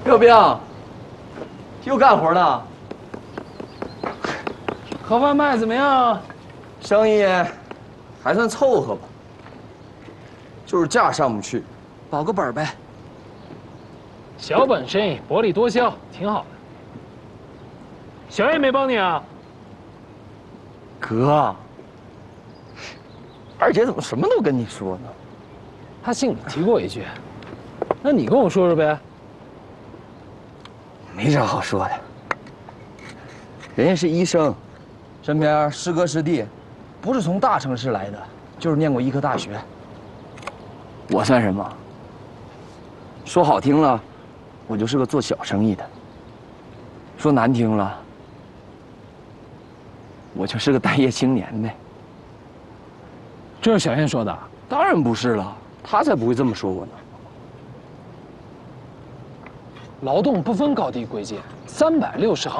刘冰，又干活呢？ 盒饭卖怎么样？ 生意还算凑合吧，就是价上不去，保个本呗。 小本生意，薄利多销，挺好的。小叶没帮你啊？ 哥，二姐怎么什么都跟你说呢？ 他信里提过一句，那你跟我说说呗。 没啥好说的，人家是医生，身边师哥师弟，不是从大城市来的，就是念过医科大学。我算什么？说好听了，我就是个做小生意的；说难听了，我就是个待业青年呗。 这是小燕说的。 当然不是了，他才不会这么说我呢。 劳动不分高低贵贱，360行。